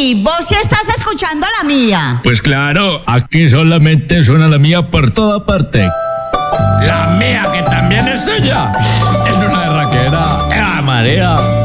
Luigi, vos sí estás escuchando la mía. Pues claro, aquí solamente suena la mía por toda parte. La mía, que también es tuya. Es una berraquera. María.